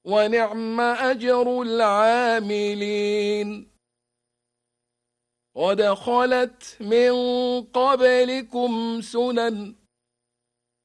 ونعم أجر العاملين قد خلت من قبلكم سنن